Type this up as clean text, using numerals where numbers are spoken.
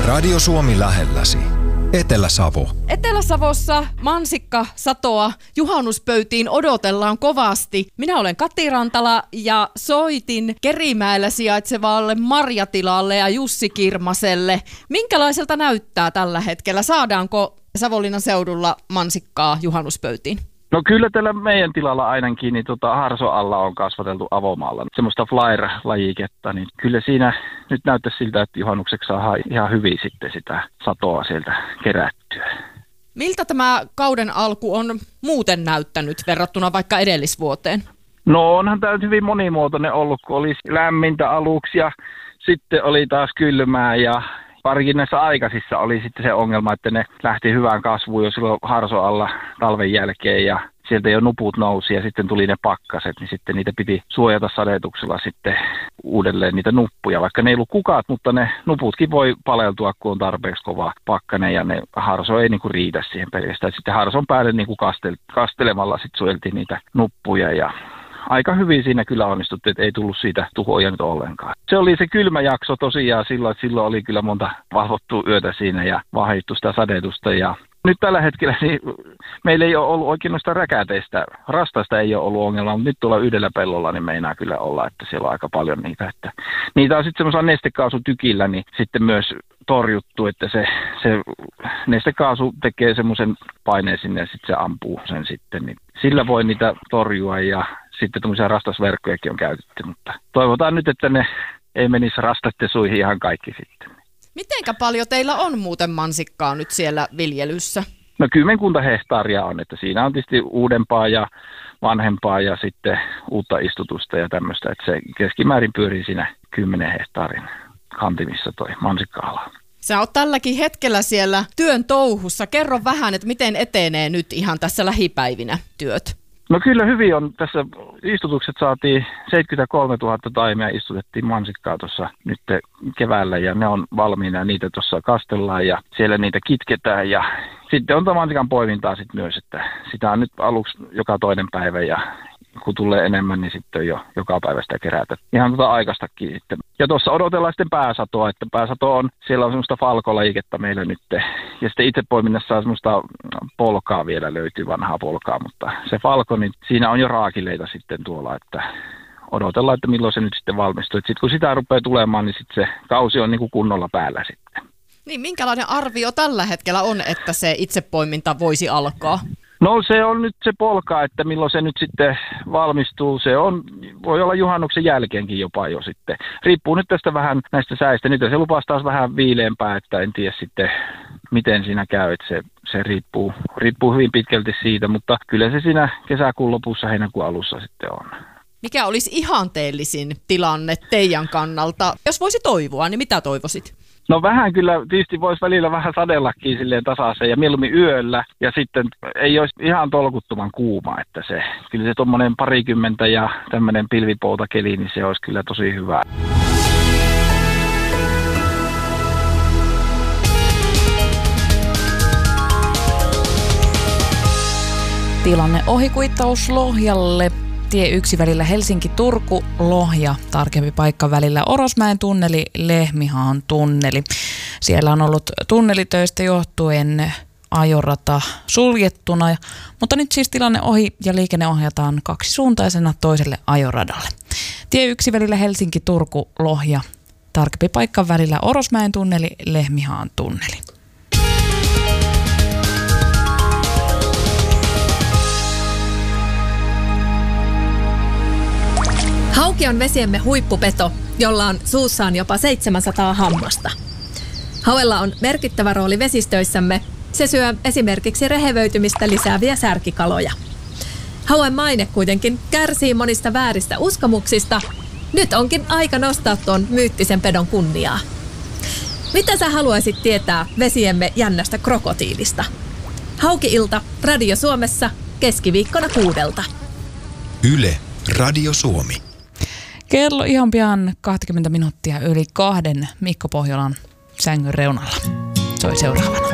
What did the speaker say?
Radio Suomi lähelläsi. Etelä-Savo. Etelä-Savossa mansikkasatoa juhannuspöytiin odotellaan kovasti. Minä olen Kati Rantala ja soitin Kerimäellä sijaitsevalle marjatilalle ja Jussi Kirmaselle. Minkälaiselta näyttää tällä hetkellä? Saadaanko Savonlinnan seudulla mansikkaa juhannuspöytiin? No kyllä tällä meidän tilalla ainakin niin harso alla on kasvateltu avomaalla semmoista flyer-lajiketta, niin kyllä siinä nyt näyttäisi siltä, että juhannukseksi saa ihan hyvin sitten sitä satoa sieltä kerättyä. Miltä tämä kauden alku on muuten näyttänyt verrattuna vaikka edellisvuoteen? No onhan tämä hyvin monimuotoinen ollut, kun oli lämmintä aluksi ja sitten oli taas kylmää ja parikin näissä aikaisissa oli sitten se ongelma, että ne lähti hyvään kasvuun jo silloin harso alla talven jälkeen ja sieltä jo nuput nousi ja sitten tuli ne pakkaset, niin sitten niitä piti suojata sadetuksella sitten uudelleen niitä nuppuja, vaikka ne ei ollut kukat, mutta ne nuputkin voi paleltua, kun on tarpeeksi kova pakkanen ja ne harso ei niinku riitä siihen pelkästään. Sitten harson päälle niinku kastelemalla sitten suojeltiin niitä nuppuja ja aika hyvin siinä kyllä onnistuttiin, että ei tullut siitä tuhoja nyt ollenkaan. Se oli se kylmä jakso tosiaan silloin oli kyllä monta valvottua yötä siinä ja vahdittu sitä sadetusta ja nyt tällä hetkellä niin meillä ei ole ollut oikein noista räkäteistä, rastasta ei ole ollut ongelmaa, mutta nyt tuolla yhdellä pellolla niin meinaa kyllä olla, että siellä on aika paljon niitä. Että niitä on sitten semmoisella nestekaasutykillä niin sitten myös torjuttu, että se nestekaasu tekee semmoisen paineen sinne ja sitten se ampuu sen sitten. Niin sillä voi niitä torjua ja sitten tämmöisiä rastasverkkojakin on käytetty, mutta toivotaan nyt, että ne ei menisi rastatte suihin ihan kaikki sitten. Mitenkä paljon teillä on muuten mansikkaa nyt siellä viljelyssä? No 10 hehtaaria on, että siinä on tietysti uudempaa ja vanhempaa ja sitten uutta istutusta ja tämmöistä, että se keskimäärin pyörii siinä 10 hehtaarin kantimissa toi mansikka-ala. Sä oot tälläkin hetkellä siellä työn touhussa. Kerro vähän, että miten etenee nyt ihan tässä lähipäivinä työt? No kyllä hyvin on. Tässä istutukset saatiin 73 000 taimea, istutettiin mansikkaa tuossa nyt keväällä ja ne on valmiina ja niitä tuossa kastellaan ja siellä niitä kitketään ja sitten on mansikan poimintaa sitten myös, että sitä on nyt aluksi joka toinen päivä ja kun tulee enemmän, niin sitten on jo joka päivä sitä kerätä. Ihan aikaistakin sitten. Ja tuossa odotellaan sitten pääsatoa, että pääsato on, siellä on semmoista falkolajiketta meillä nyt. Ja sitten itse poiminnassa on semmoista polkaa vielä, löytyy vanhaa polkaa, mutta se falko, niin siinä on jo raakileita sitten tuolla, että odotellaan, että milloin se nyt sitten valmistuu. Sitten kun sitä rupeaa tulemaan, niin sitten se kausi on niin kuin kunnolla päällä sitten. Niin, minkälainen arvio tällä hetkellä on, että se itsepoiminta voisi alkaa? No se on nyt se polka, että milloin se nyt sitten valmistuu. Voi olla juhannuksen jälkeenkin jopa jo sitten. Riippuu nyt tästä vähän näistä säistä. Nyt se lupaa taas vähän viileämpää, että en tiedä sitten miten siinä käy. Että se riippuu hyvin pitkälti siitä, mutta kyllä se siinä kesäkuun lopussa, heinäkuun alussa sitten on. Mikä olisi ihanteellisin tilanne teidän kannalta? Jos voisi toivoa, niin mitä toivoisit? No vähän kyllä, tietysti voisi välillä vähän sadellakin silleen tasaisen ja mieluummin yöllä ja sitten ei olisi ihan tolkuttoman kuuma, että kyllä se tommonen 20 ja tämmöinen pilvipoutakeli, niin se olisi kyllä tosi hyvä. Tilanne ohikuittaus Lohjalle. Tie 1 välillä Helsinki-Turku, Lohja, tarkempi paikka välillä Orosmäen tunneli, Lehmihaan tunneli. Siellä on ollut tunnelitöistä johtuen ajorata suljettuna, mutta nyt siis tilanne ohi ja liikenne ohjataan kaksisuuntaisena toiselle ajoradalle. Tie 1 välillä Helsinki-Turku, Lohja, tarkempi paikka välillä Orosmäen tunneli, Lehmihaan tunneli. Hauki on vesiemme huippupeto, jolla on suussaan jopa 700 hammasta. Hauella on merkittävä rooli vesistöissämme. Se syö esimerkiksi rehevöitymistä lisääviä särkikaloja. Hauen maine kuitenkin kärsii monista vääristä uskomuksista. Nyt onkin aika nostaa tuon myyttisen pedon kunniaa. Mitä sä haluaisit tietää vesiemme jännästä krokotiilista? Hauki-ilta Radio Suomessa keskiviikkona 6. Yle Radio Suomi. Kello ihan pian 20 minuuttia yli 2 Mikko Pohjolan sängyn reunalla. Soi seuraavana.